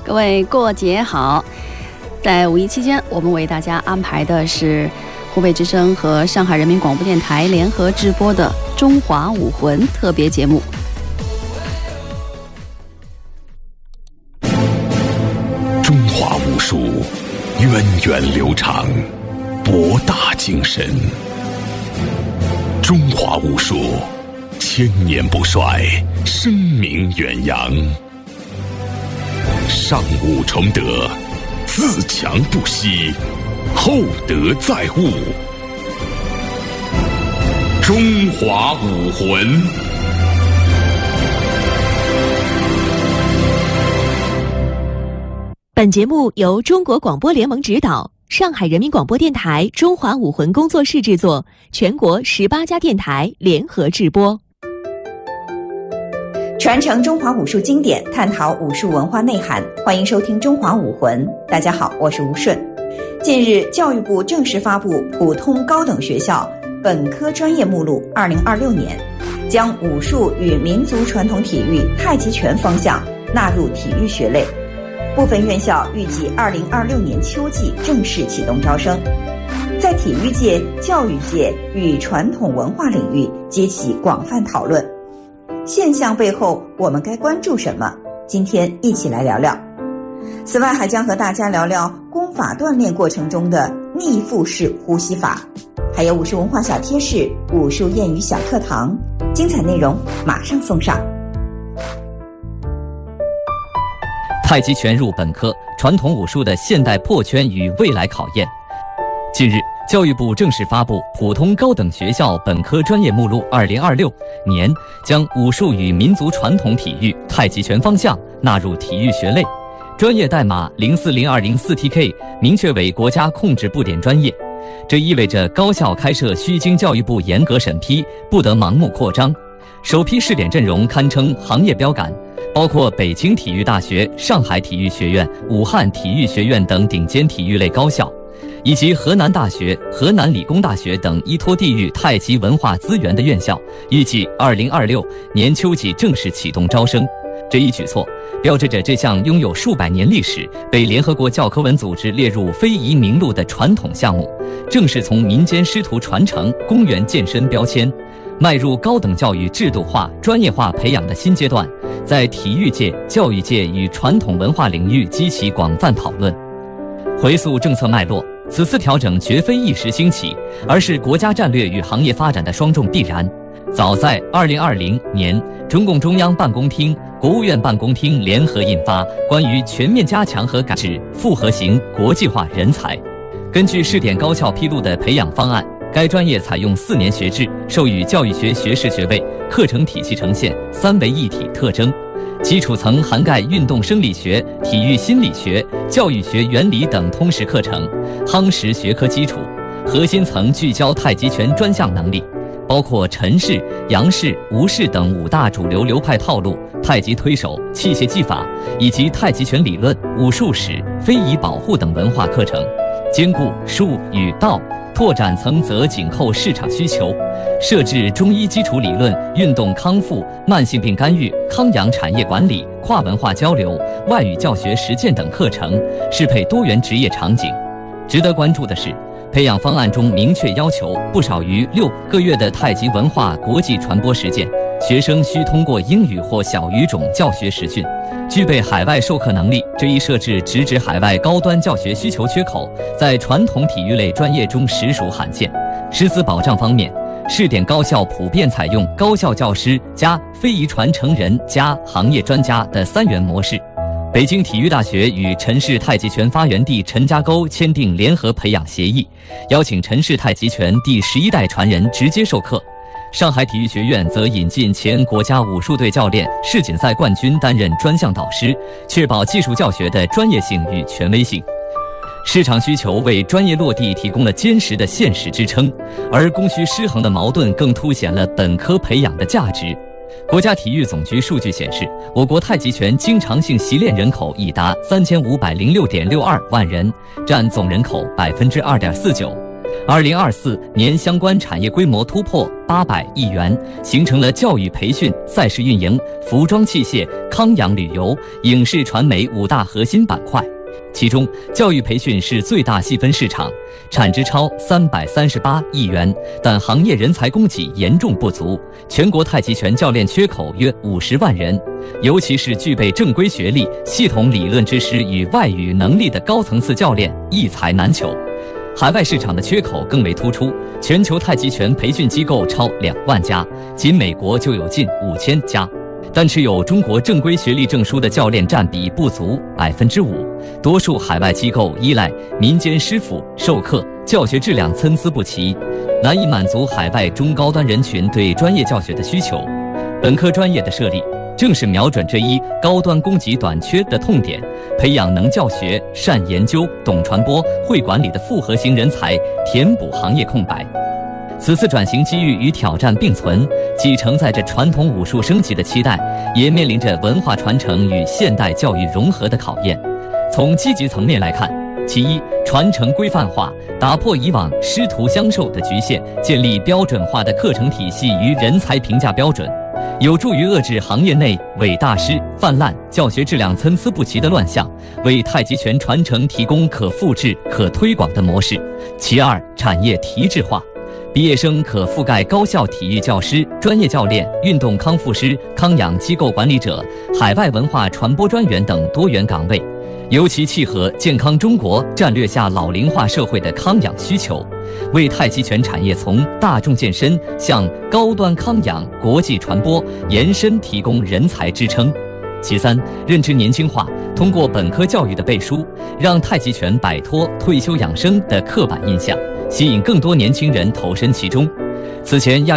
各位过节好！在五一期间，我们为大家安排的是湖北之声和上海人民广播电台联合直播的《中华武魂》特别节目。 中华武术源远流长，博大精深。中华武术千年不衰，声名远扬。上武崇德，自强不息，厚德载物。中华武魂。 本节目由中国广播联盟指导，上海人民广播电台中华武魂工作室制作，全国18家电台联合制播。 传承中华武术经典，探讨武术文化内涵，欢迎收听中华武魂。大家好，我是吴顺。近日，教育部正式发布普通高等学校本科专业目录2026年，将武术与民族传统体育太极拳方向纳入体育学类。部分院校预计2026年秋季正式启动招生，在体育界、教育界与传统文化领域激起广泛讨论。现象背后，我们该关注什么？今天一起来聊聊。此外，还将和大家聊聊功法锻炼过程中的逆腹式呼吸法，还有武术文化小贴士、武术谚语小课堂，精彩内容马上送上。 太极拳入本科，传统武术的现代破圈与未来考验。近日，教育部正式发布普通高等学校本科专业目录2026年，将武术与民族传统体育太极拳方向纳入体育学类，专业代码040204TK 明确为国家控制部点专业。这意味着高校开设需经教育部严格审批，不得盲目扩张。首批试点阵容堪称行业标杆，包括北京体育大学、上海体育学院、武汉体育学院等顶尖体育类高校，以及河南大学、河南理工大学等依托地域太极文化资源的院校，预计2026年秋季正式启动招生。这一举措标志着这项拥有数百年历史、被联合国教科文组织列入非遗名录的传统项目，正式从民间师徒传承、公园健身标签，迈入高等教育制度化、专业化培养的新阶段，在体育界、教育界与传统文化领域激起广泛讨论。回溯政策脉络，此次调整绝非一时兴起，而是国家战略与行业发展的双重必然。早在2020年，中共中央办公厅、国务院办公厅联合印发《关于全面加强和改制复合型国际化人才》。根据试点高校披露的培养方案，该专业采用4年学制，授予教育学学士学位，课程体系呈现3位一体特征。基础层涵盖运动生理学、体育心理学、教育学原理等通识课程，夯实学科基础；核心层聚焦太极拳专项能力，包括陈式、杨式、吴式等5大主流流派套路、太极推手、器械技法，以及太极拳理论、武术史、非遗保护等文化课程，兼顾术与道。拓展层则紧扣市场需求，设置中医基础理论、运动康复、慢性病干预、康养产业管理、跨文化交流、外语教学实践等课程，适配多元职业场景。值得关注的是，培养方案中明确要求不少于6个月的太极文化国际传播实践，学生需通过英语或小语种教学实训，具备海外授课能力。这一设置直指海外高端教学需求缺口，在传统体育类专业中实属罕见。师资保障方面，试点高校普遍采用高校教师加非遗传承人加行业专家的3元模式。北京体育大学与陈氏太极拳发源地陈家沟签订联合培养协议，邀请陈氏太极拳第11代传人直接授课。上海体育学院则引进前国家武术队教练、世锦赛冠军担任专项导师，确保技术教学的专业性与权威性。市场需求为专业落地提供了坚实的现实支撑，而供需失衡的矛盾更凸显了本科培养的价值。国家体育总局数据显示，我国太极拳经常性习练人口已达3506.62万人，占总人口2.49%。 2024年相关产业规模突破800亿元，形成了教育培训、赛事运营、服装器械、康养旅游、影视传媒5大核心板块。其中，教育培训是最大细分市场，产值超338亿元，但行业人才供给严重不足，全国太极拳教练缺口约50万人，尤其是具备正规学历、系统理论知识与外语能力的高层次教练一才难求。海外市场的缺口更为突出，全球太极拳培训机构超2万家，仅美国就有近5000家。但持有中国正规学历证书的教练占比不足5%，多数海外机构依赖民间师傅授课，教学质量参差不齐，难以满足海外中高端人群对专业教学的需求。本科专业的设立，正是瞄准这一高端供给短缺的痛点，培养能教学、善研究、懂传播、会管理的复合型人才，填补行业空白。此次转型机遇与挑战并存，既承载着传统武术升级的期待，也面临着文化传承与现代教育融合的考验。从积极层面来看，其一，传承规范化，打破以往师徒相授的局限，建立标准化的课程体系与人才评价标准，有助于遏制行业内伪大师泛滥、教学质量参差不齐的乱象，为太极拳传承提供可复制、可推广的模式。其二，产业提质化。毕业生可覆盖高校体育教师、专业教练、运动康复师、康养机构管理者、海外文化传播专员等多元岗位，尤其契合健康中国战略下老龄化社会的康养需求，为太极拳产业从大众健身向高端康养、国际传播延伸提供人才支撑。其三，认知年轻化，通过本科教育的背书，让太极拳摆脱退休养生的刻板印象，吸引更多年轻人投身其中。此前